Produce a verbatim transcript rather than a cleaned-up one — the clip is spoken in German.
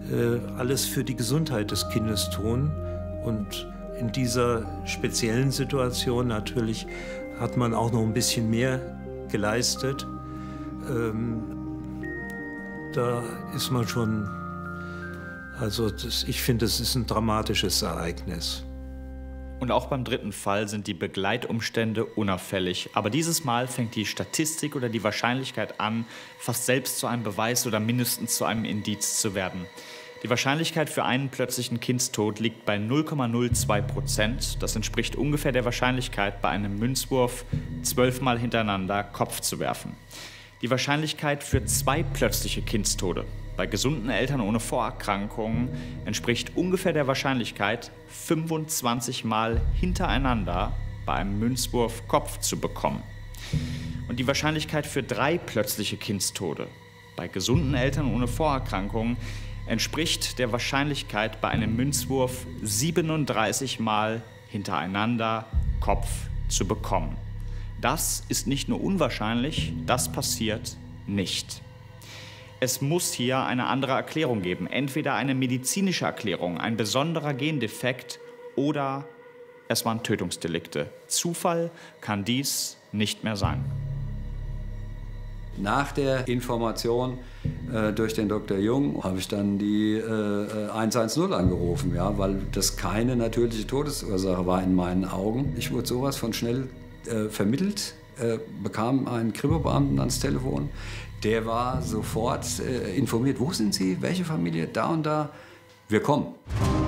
äh, alles für die Gesundheit des Kindes tun. Und in dieser speziellen Situation natürlich hat man auch noch ein bisschen mehr geleistet. Ähm, da ist man schon, also das, ich finde, es ist ein dramatisches Ereignis. Und auch beim dritten Fall sind die Begleitumstände unauffällig. Aber dieses Mal fängt die Statistik oder die Wahrscheinlichkeit an, fast selbst zu einem Beweis oder mindestens zu einem Indiz zu werden. Die Wahrscheinlichkeit für einen plötzlichen Kindstod liegt bei null Komma null zwei Prozent. Das entspricht ungefähr der Wahrscheinlichkeit, bei einem Münzwurf zwölfmal hintereinander Kopf zu werfen. Die Wahrscheinlichkeit für zwei plötzliche Kindstode bei gesunden Eltern ohne Vorerkrankungen entspricht ungefähr der Wahrscheinlichkeit, fünfundzwanzig Mal hintereinander bei einem Münzwurf Kopf zu bekommen. Und die Wahrscheinlichkeit für drei plötzliche Kindstode bei gesunden Eltern ohne Vorerkrankungen entspricht der Wahrscheinlichkeit, bei einem Münzwurf siebenunddreißig Mal hintereinander Kopf zu bekommen. Das ist nicht nur unwahrscheinlich, das passiert nicht. Es muss hier eine andere Erklärung geben, entweder eine medizinische Erklärung, ein besonderer Gendefekt oder es waren Tötungsdelikte. Zufall kann dies nicht mehr sein. Nach der Information äh, durch den Doktor Jung habe ich dann die äh, hundertzehn angerufen, ja, weil das keine natürliche Todesursache war in meinen Augen. Ich wurde sowas von schnell äh, vermittelt, äh, bekam einen Kripo-Beamten ans Telefon. Der war sofort äh, informiert, wo sind Sie, welche Familie, da und da, wir kommen.